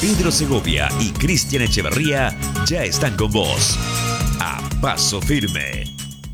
Pedro Segovia y Cristian Echeverría ya están con vos. A Paso Firme.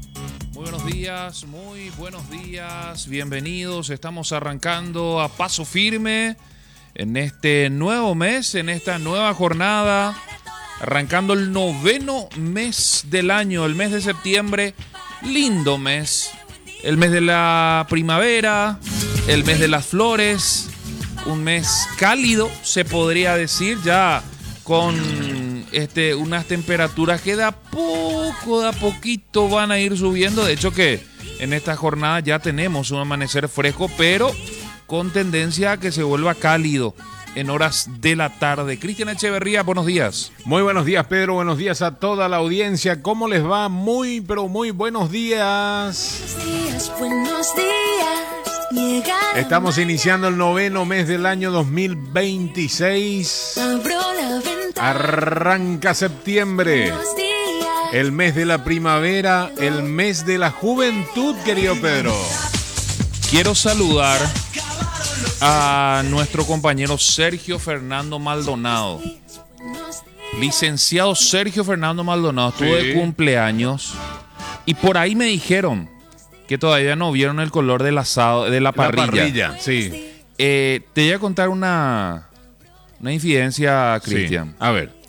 Muy buenos días, bienvenidos. Estamos arrancando a Paso Firme en este nuevo mes, en esta nueva jornada, arrancando el 9º mes del año, el mes de septiembre. Lindo mes, el mes de la primavera, el mes de las flores, un mes cálido, se podría decir, ya con unas temperaturas que de a poquito van a ir subiendo. De hecho que en esta jornada ya tenemos un amanecer fresco, pero con tendencia a que se vuelva cálido en horas de la tarde. Cristian Echeverría, buenos días. Muy buenos días, Pedro. Buenos días a toda la audiencia. ¿Cómo les va? Muy, pero muy buenos días. Buenos días. Estamos iniciando el 9º mes del año 2026. Arranca septiembre. El mes de la primavera, el mes de la juventud, querido Pedro. Quiero saludar a nuestro compañero Sergio Fernando Maldonado. Licenciado Sergio Fernando Maldonado estuvo de cumpleaños y por ahí me dijeron que todavía no vieron el color del asado, de la parrilla. La parrilla, sí. Te voy a contar una infidencia, Cristian. Sí. A ver.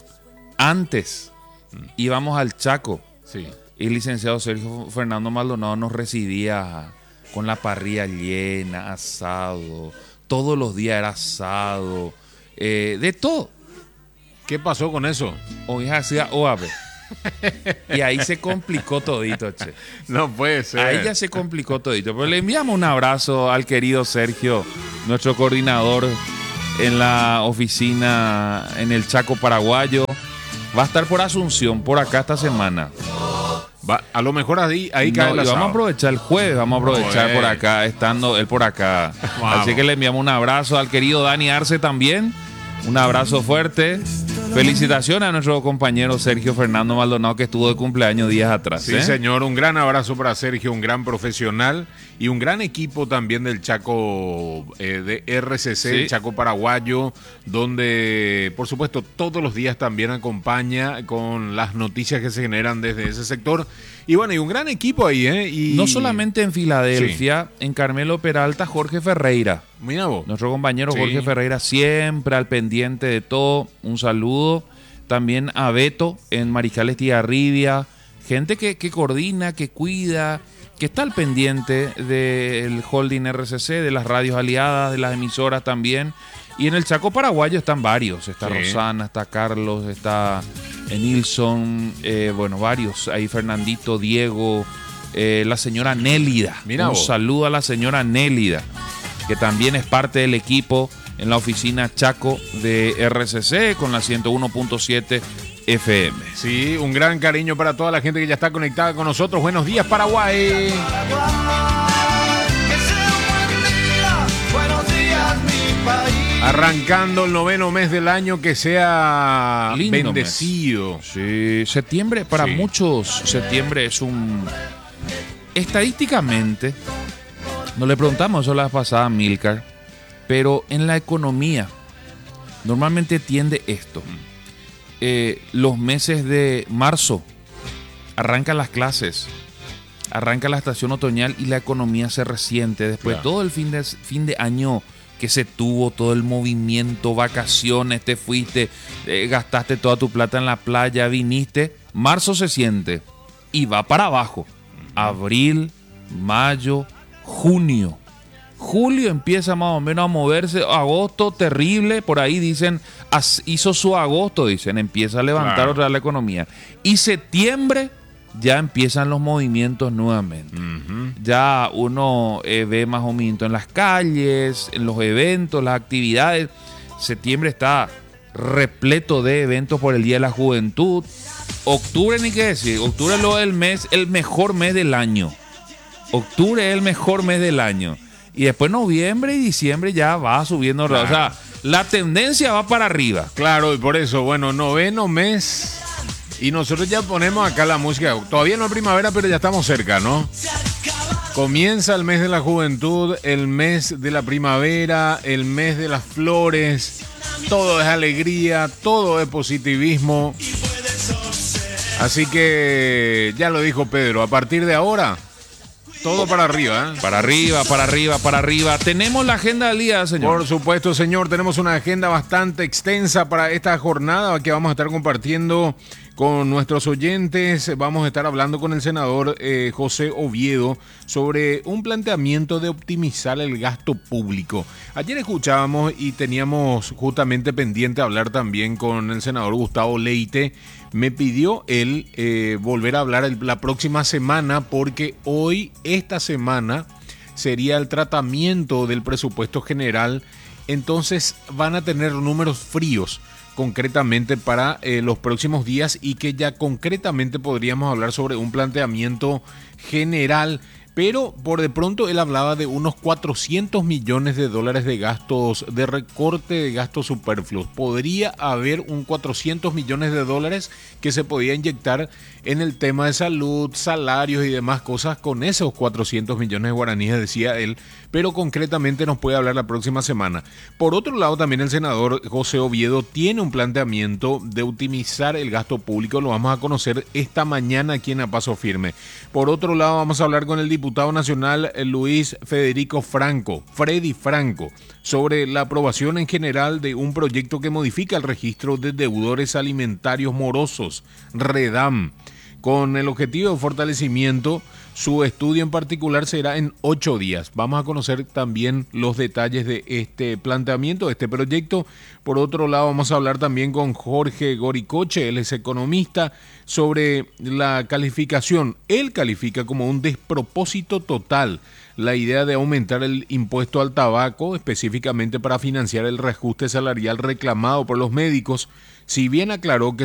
Antes íbamos al Chaco. Sí. Y el licenciado Sergio Fernando Maldonado nos recibía con la parrilla llena, asado. Todos los días era asado. De todo. ¿Qué pasó con eso? Hoy hacía OAB. Y ahí se complicó todito, che. No puede ser. Ahí ya se complicó todito. Pero le enviamos un abrazo al querido Sergio, nuestro coordinador en la oficina en el Chaco paraguayo. Va a estar por Asunción, por acá esta semana. A lo mejor ahí cae el asado. Vamos a aprovechar el jueves, vamos a aprovechar por acá, estando él por acá. Vamos. Así que le enviamos un abrazo al querido Dani Arce también. Un abrazo fuerte. Felicitaciones a nuestro compañero Sergio Fernando Maldonado, que estuvo de cumpleaños días atrás. Sí, señor, un gran abrazo para Sergio, un gran profesional y un gran equipo también del Chaco de RCC, sí. El Chaco paraguayo, donde por supuesto todos los días también acompaña con las noticias que se generan desde ese sector. Y bueno, y un gran equipo ahí, Y no solamente en Filadelfia, sí. En Carmelo Peralta, Jorge Ferreira. Mira vos. Nuestro compañero sí. Jorge Ferreira, siempre al pendiente de todo. Un saludo. También a Beto en Mariscal Estigarribia. Gente que coordina, que cuida, que está al pendiente del holding RCC, de las radios aliadas, de las emisoras también. Y en el Chaco paraguayo están varios. Está sí. Rosana, está Carlos, está Nilson, bueno, varios. Ahí Fernandito, Diego, la señora Nélida. Mira un vos. saludo a la señora Nélida, que también es parte del equipo en la oficina Chaco de RCC con la 101.7 FM. Sí, un gran cariño para toda la gente que ya está conectada con nosotros. Buenos días, Paraguay. Arrancando el 9º mes del año, que sea lindo bendecido. Mes. Sí, septiembre para sí. Muchos, septiembre es un... Estadísticamente, nos le preguntamos eso la vez pasada a Milcar, pero en la economía normalmente tiende esto. Los meses de marzo arrancan las clases, arranca la estación otoñal y la economía se resiente. Después claro. Todo el fin de año que se tuvo, todo el movimiento, vacaciones, te fuiste, gastaste toda tu plata en la playa, viniste. Marzo se siente y va para abajo. Abril, mayo, junio. Julio empieza más o menos a moverse. Agosto, terrible. Por ahí dicen, hizo su agosto, dicen. Empieza a levantar claro. Otra vez la economía. Y septiembre ya empiezan los movimientos nuevamente. Uh-huh. Ya uno ve más movimiento en las calles, en los eventos, las actividades. Septiembre está repleto de eventos por el Día de la Juventud. Octubre, ni qué decir. Octubre es el mejor mes del año. Octubre es el mejor mes del año. Y después noviembre y diciembre ya va subiendo. Claro. O sea, la tendencia va para arriba. Claro, y por eso, bueno, 9º mes. Y nosotros ya ponemos acá la música. Todavía no es primavera, pero ya estamos cerca, ¿no? Comienza el mes de la juventud, el mes de la primavera, el mes de las flores. Todo es alegría, todo es positivismo. Así que ya lo dijo Pedro, a partir de ahora, todo para arriba, ¿eh? Para arriba, para arriba, para arriba. Tenemos la agenda del día, señor. Por supuesto, señor. Tenemos una agenda bastante extensa para esta jornada que vamos a estar compartiendo con nuestros oyentes. Vamos a estar hablando con el senador José Oviedo sobre un planteamiento de optimizar el gasto público. Ayer escuchábamos y teníamos justamente pendiente hablar también con el senador Gustavo Leite. Me pidió él volver a hablar la próxima semana porque esta semana, sería el tratamiento del presupuesto general. Entonces van a tener números fríos concretamente para los próximos días y que ya concretamente podríamos hablar sobre un planteamiento general. Pero por de pronto él hablaba de unos 400 millones de dólares de gastos, de recorte de gastos superfluos. Podría haber un 400 millones de dólares que se podía inyectar en el tema de salud, salarios y demás cosas con esos 400 millones de guaraníes, decía él. Pero concretamente nos puede hablar la próxima semana. Por otro lado, también el senador José Oviedo tiene un planteamiento de optimizar el gasto público. Lo vamos a conocer esta mañana aquí en A Paso Firme. Por otro lado, vamos a hablar con el diputado nacional Luis Federico Franco, Freddy Franco, sobre la aprobación en general de un proyecto que modifica el registro de deudores alimentarios morosos, REDAM, con el objetivo de fortalecimiento. Su estudio en particular será en 8 días. Vamos a conocer también los detalles de este planteamiento, de este proyecto. Por otro lado, vamos a hablar también con Jorge Goricoche, él es economista, sobre la calificación. Él califica como un despropósito total la idea de aumentar el impuesto al tabaco, específicamente para financiar el reajuste salarial reclamado por los médicos, si bien aclaró que